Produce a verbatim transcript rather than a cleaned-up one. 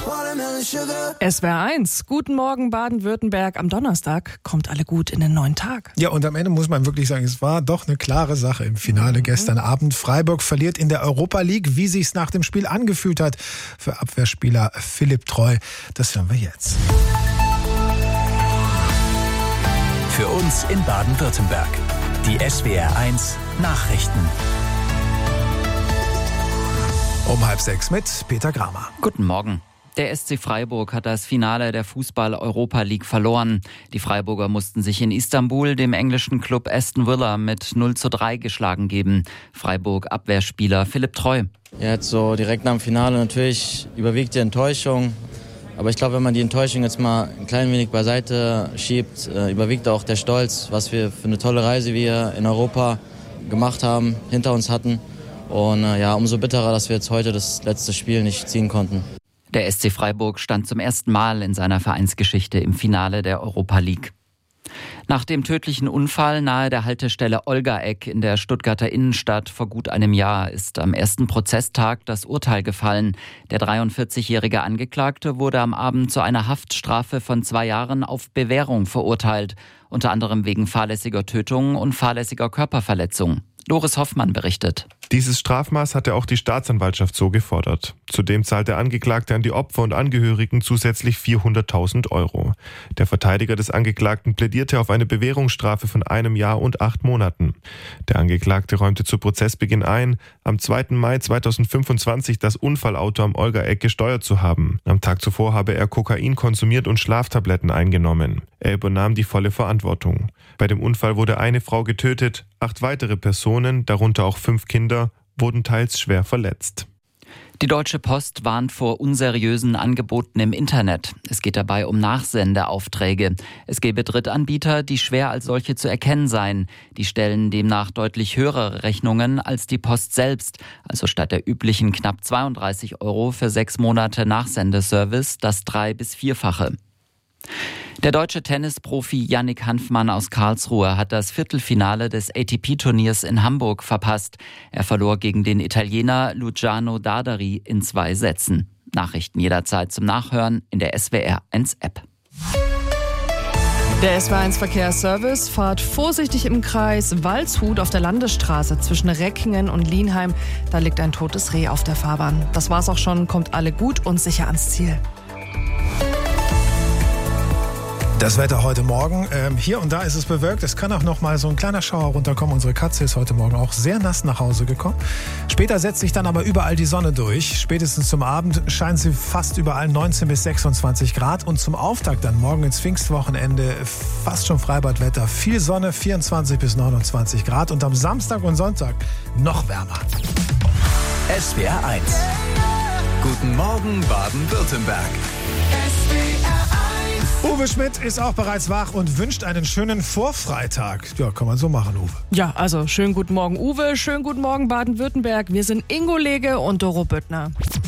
S W R eins, guten Morgen Baden-Württemberg. Am Donnerstag kommt alle gut in den neuen Tag. Ja, und am Ende muss man wirklich sagen, es war doch eine klare Sache im Finale mhm. gestern Abend. Freiburg verliert in der Europa League, wie sich's nach dem Spiel angefühlt hat für Abwehrspieler Philipp Treu. Das hören wir jetzt. Für uns in Baden-Württemberg. Die S W R eins Nachrichten. Um halb sechs mit Peter Gramer. Guten Morgen. Der S C Freiburg hat das Finale der Fußball-Europa League verloren. Die Freiburger mussten sich in Istanbul dem englischen Club Aston Villa mit null zu drei geschlagen geben. Freiburg-Abwehrspieler Philipp Treu. Ja, jetzt so direkt nach dem Finale natürlich überwiegt die Enttäuschung. Aber ich glaube, wenn man die Enttäuschung jetzt mal ein klein wenig beiseite schiebt, äh, überwiegt auch der Stolz, was wir für eine tolle Reise wir in Europa gemacht haben, hinter uns hatten. Und äh, ja, umso bitterer, dass wir jetzt heute das letzte Spiel nicht ziehen konnten. Der S C Freiburg stand zum ersten Mal in seiner Vereinsgeschichte im Finale der Europa League. Nach dem tödlichen Unfall nahe der Haltestelle Olgaegg in der Stuttgarter Innenstadt vor gut einem Jahr ist am ersten Prozesstag das Urteil gefallen. Der dreiundvierzigjährige Angeklagte wurde am Abend zu einer Haftstrafe von zwei Jahren auf Bewährung verurteilt, unter anderem wegen fahrlässiger Tötung und fahrlässiger Körperverletzung. Doris Hoffmann berichtet. Dieses Strafmaß hatte auch die Staatsanwaltschaft so gefordert. Zudem zahlt der Angeklagte an die Opfer und Angehörigen zusätzlich vierhunderttausend Euro. Der Verteidiger des Angeklagten plädierte auf eine Bewährungsstrafe von einem Jahr und acht Monaten. Der Angeklagte räumte zu Prozessbeginn ein, am zweiten Mai zweitausendfünfundzwanzig das Unfallauto am Olgaegg gesteuert zu haben. Am Tag zuvor habe er Kokain konsumiert und Schlaftabletten eingenommen. Er übernahm die volle Verantwortung. Bei dem Unfall wurde eine Frau getötet, acht weitere Personen, darunter auch fünf Kinder, wurden teils schwer verletzt. Die Deutsche Post warnt vor unseriösen Angeboten im Internet. Es geht dabei um Nachsendeaufträge. Es gebe Drittanbieter, die schwer als solche zu erkennen seien. Die stellen demnach deutlich höhere Rechnungen als die Post selbst. Also statt der üblichen knapp zweiunddreißig Euro für sechs Monate Nachsendeservice das drei- bis vierfache. Der deutsche Tennisprofi Yannick Hanfmann aus Karlsruhe hat das Viertelfinale des A T P-Turniers in Hamburg verpasst. Er verlor gegen den Italiener Luciano Dardari in zwei Sätzen. Nachrichten jederzeit zum Nachhören in der S W R eins App. Der S W R eins Verkehrsservice: fahrt vorsichtig im Kreis Waldshut auf der Landesstraße zwischen Reckingen und Lienheim. Da liegt ein totes Reh auf der Fahrbahn. Das war's auch schon. Kommt alle gut und sicher ans Ziel. Das Wetter heute Morgen, ähm, hier und da ist es bewölkt. Es kann auch noch mal so ein kleiner Schauer runterkommen. Unsere Katze ist heute Morgen auch sehr nass nach Hause gekommen. Später setzt sich dann aber überall die Sonne durch. Spätestens zum Abend scheint sie fast überall neunzehn bis sechsundzwanzig Grad. Und zum Auftakt dann morgen ins Pfingstwochenende fast schon Freibadwetter. Viel Sonne, vierundzwanzig bis neunundzwanzig Grad. Und am Samstag und Sonntag noch wärmer. S W R eins. Guten Morgen Baden-Württemberg. Uwe Schmidt ist auch bereits wach und wünscht einen schönen Vorfreitag. Ja, kann man so machen, Uwe. Ja, also schönen guten Morgen, Uwe. Schönen guten Morgen, Baden-Württemberg. Wir sind Ingo Lege und Doro Büttner.